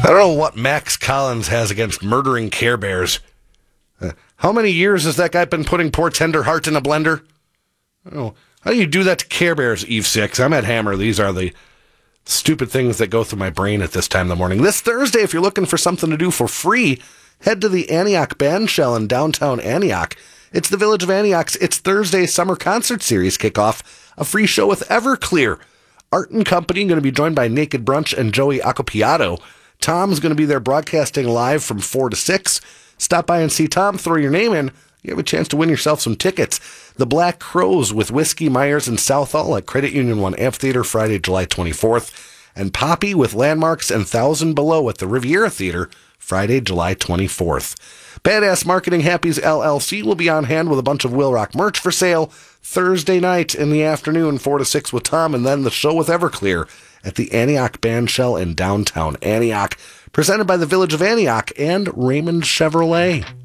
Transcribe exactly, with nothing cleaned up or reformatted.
don't know what Max Collins has against murdering Care Bears. Uh, how many years has that guy been putting poor tender heart in a blender? Oh, how do you do that to Care Bears, Eve six? I'm at Hammer. These are the stupid things that go through my brain at this time in the morning. This Thursday, if you're looking for something to do for free, head to the Antioch Bandshell in downtown Antioch. It's the Village of Antioch's It's Thursday Summer Concert Series kickoff, a free show with Everclear. Art and Company going to be joined by Naked Brunch and Joey Accopiato. Tom's going to be there broadcasting live from four to six. Stop by and see Tom, throw your name in. You have a chance to win yourself some tickets. The Black Crows with Whiskey Myers and Southall at Credit Union One Amphitheater Friday, July twenty-fourth. And Poppy with Landmarks and Thousand Below at the Riviera Theater Friday, July twenty-fourth. Badass Marketing Happies L L C will be on hand with a bunch of Will Rock merch for sale Thursday night in the afternoon, four to six with Tom, and then the show with Everclear at the Antioch Bandshell in downtown Antioch, presented by the Village of Antioch and Raymond Chevrolet.